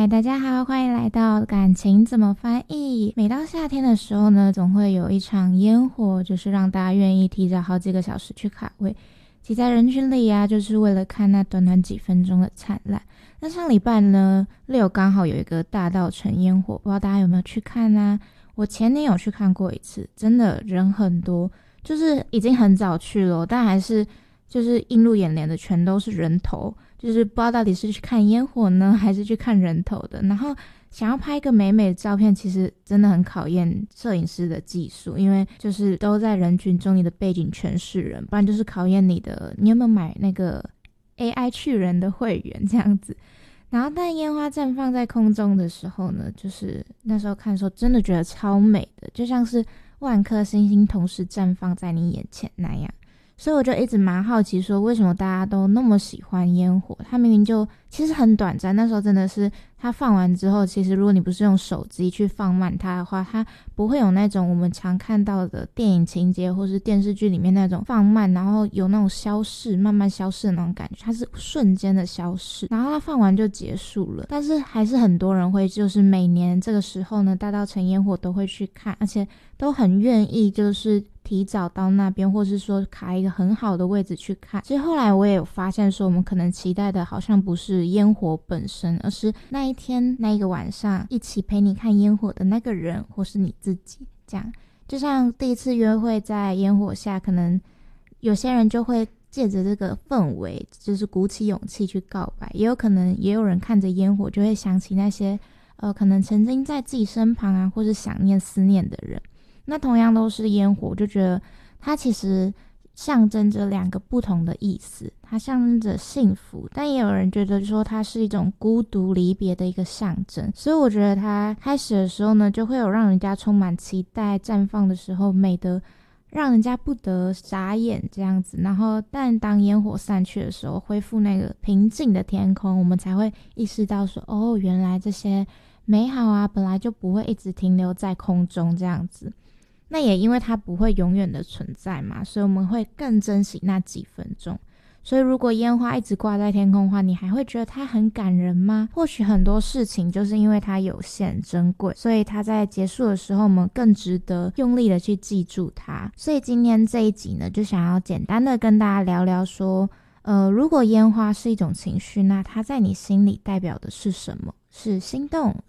嗨，大家好，欢迎来到感情怎么翻译。每到夏天的时候呢，总会有一场烟火，就是让大家愿意提早好几个小时去卡位，挤在人群里啊，就是为了看那短短几分钟的灿烂。那上礼拜呢，6刚好有一个大稻埕烟火，不知道大家有没有去看啊？我前年有去看过一次，真的人很多，就是已经很早去了，但还是就是映入眼帘的全都是人头，就是不知道到底是去看烟火呢，还是去看人头的。然后想要拍一个美美的照片，其实真的很考验摄影师的技术，因为就是都在人群中，你的背景全是人，不然就是考验你有没有买那个 AI 去人的会员这样子。然后但烟花绽放在空中的时候呢，就是那时候看的时候真的觉得超美的，就像是万颗星星同时绽放在你眼前那样。所以我就一直蛮好奇说，为什么大家都那么喜欢烟火？它明明就其实很短暂，那时候真的是它放完之后，其实如果你不是用手机去放慢它的话，它不会有那种我们常看到的电影情节或是电视剧里面那种放慢，然后有那种消逝慢慢消逝的那种感觉，它是瞬间的消逝，然后它放完就结束了。但是还是很多人会就是每年这个时候呢，大稻埕烟火都会去看，而且都很愿意就是提早到那边，或是说卡一个很好的位置去看。其实后来我也有发现说，我们可能期待的好像不是烟火本身，而是那一天那一个晚上一起陪你看烟火的那个人，或是你自己。这样就像第一次约会在烟火下，可能有些人就会借着这个氛围就是鼓起勇气去告白，也有可能也有人看着烟火就会想起那些可能曾经在自己身旁啊，或是想念思念的人。那同样都是烟火，我就觉得它其实象征着两个不同的意思，它象征着幸福，但也有人觉得说它是一种孤独离别的一个象征。所以我觉得它开始的时候呢，就会有让人家充满期待，绽放的时候美得让人家不得眨眼这样子。然后但当烟火散去的时候，恢复那个平静的天空，我们才会意识到说，哦，原来这些美好啊本来就不会一直停留在空中这样子。那也因为它不会永远的存在嘛，所以我们会更珍惜那几分钟。所以如果烟花一直挂在天空的话，你还会觉得它很感人吗？或许很多事情就是因为它有限珍贵，所以它在结束的时候我们更值得用力的去记住它。所以今天这一集呢，就想要简单的跟大家聊聊说如果烟花是一种情绪，那它在你心里代表的是什么？是心动、